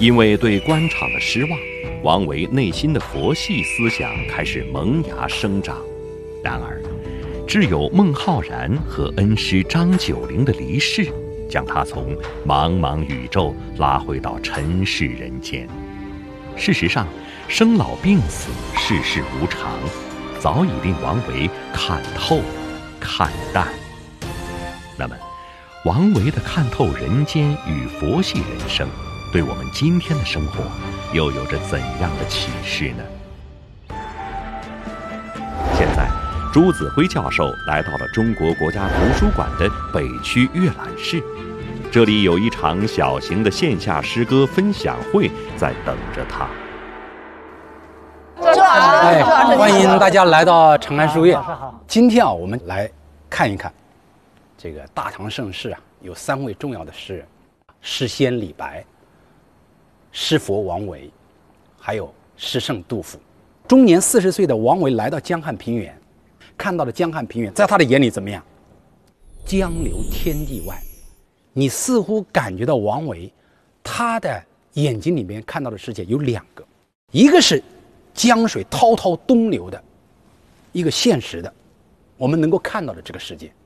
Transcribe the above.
因为对官场的失望，王维内心的佛系思想开始萌芽生长。然而，只有孟浩然和恩师张九龄的离世，将他从茫茫宇宙拉回到尘世人间。事实上，生老病死，世事无常，早已令王维看透、看淡。那么，王维的看透人间与佛系人生，对我们今天的生活又有着怎样的启示呢？现在，朱子辉教授来到了中国国家图书馆的北区阅览室，这里有一场小型的线下诗歌分享会在等着他。 欢迎大家来到长安书院。今天我们来看一看这个大唐盛世有3位重要的诗人：诗仙李白、诗佛王维，还有诗圣杜甫。终年40岁的王维来到江汉平原，看到了江汉平原，在他的眼里怎么样？江流天地外。你似乎感觉到王维他的眼睛里面看到的世界有2个，一个是江水滔滔东流的一个现实的我们能够看到的这个世界，